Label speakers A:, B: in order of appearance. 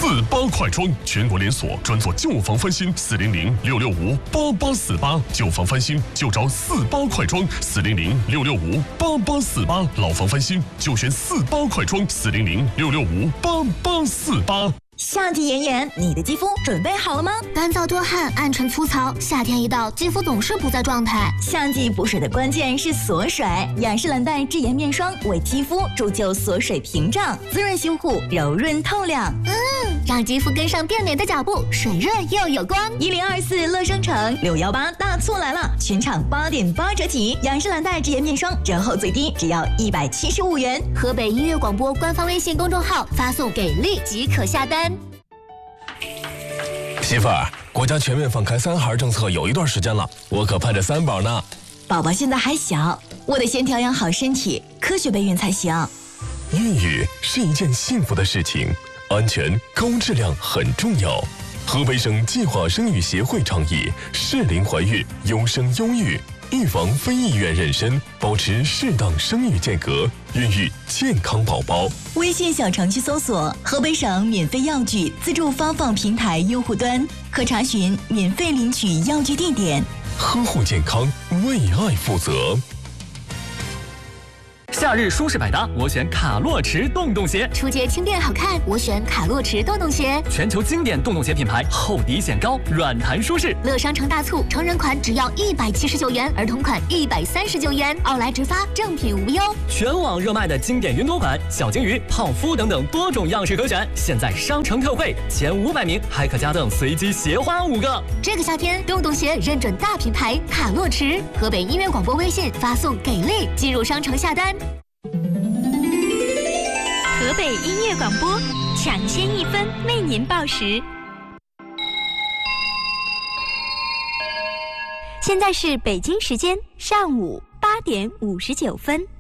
A: 48快装，全国连锁，专做旧房翻新，400-665-8848，旧房翻新就找48快装，400-665-8848，老房翻新就选48快装，400-665-8848。
B: 夏季炎炎，你的肌肤准备好了吗？
C: 干燥多汗，暗沉粗糙，夏天一到，肌肤总是不在状态。
B: 夏季补水的关键是锁水，雅诗兰黛智妍面霜为肌肤铸就锁水屏障，滋润修护，柔润透亮。
C: 让肌肤跟上变美的脚步，水润又有光。
B: 1024乐生城618大促来了，全场8.8折起，雅诗兰黛智妍面霜折后最低只要175元。
C: 河北音乐广播官方微信公众号发送给力即可下单。
D: 媳妇儿，国家全面放开3孩政策有一段时间了，我可盼着3宝呢。
B: 宝宝现在还小，我得先调养好身体，科学备孕才行。
D: 孕育是一件幸福的事情，安全高质量很重要。河北省计划生育协会倡议适龄怀孕，优生优育，预防非意愿妊娠，保持适当生育间隔，孕育健康宝宝。
B: 微信小程序搜索河北省免费药具自助发放平台用户端，可查询免费领取药具地点。
D: 呵护健康，为爱负责。
E: 夏日舒适百搭，我选卡洛驰洞洞鞋。
C: 出街轻便好看，我选卡洛驰洞洞鞋。
E: 全球经典洞洞鞋品牌，厚底显高，软弹舒适。
C: 乐商城大促，成人款只要179元，儿童款139元，奥莱直发，正品无忧。
E: 全网热卖的经典云朵款、小金鱼、泡芙等等多种样式可选，现在商城特惠，前500名还可加赠随机鞋花5个。
C: 这个夏天，洞洞鞋认准大品牌卡洛驰。河北音乐广播微信发送给力，进入商城下单。
F: 河北音乐广播，抢先1分为您报时。现在是北京时间上午8点59分。